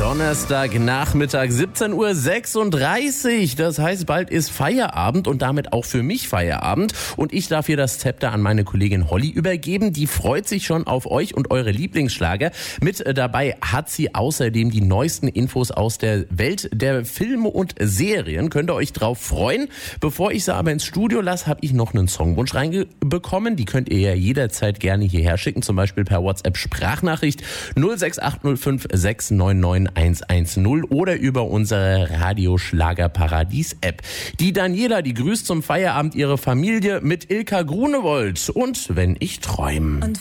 Donnerstagnachmittag, 17:36 Uhr. Das heißt, bald ist Feierabend und damit auch für mich Feierabend. Und ich darf hier das Zepter an meine Kollegin Holly übergeben. Die freut sich schon auf euch und eure Lieblingsschlager. Mit dabei hat sie außerdem die neuesten Infos aus der Welt der Filme und Serien. Könnt ihr euch drauf freuen. Bevor ich sie aber ins Studio lasse, habe ich noch einen Songwunsch reinbekommen. Die könnt ihr ja jederzeit gerne hierher schicken, zum Beispiel per WhatsApp-Sprachnachricht 06805 699 110 oder über unsere Radio-Schlager-Paradies-App. Die Daniela, die grüßt zum Feierabend ihre Familie mit Ilka Grunewold und Wenn ich träum.